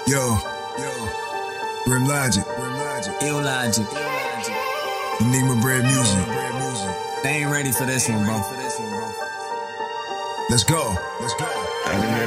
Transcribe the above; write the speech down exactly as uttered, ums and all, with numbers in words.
Yo, yo, Grim Logic, Grim Logic, Ill Logic, Enigma Bread Music. They ain't ready for this one, bro. Let's go, let's go.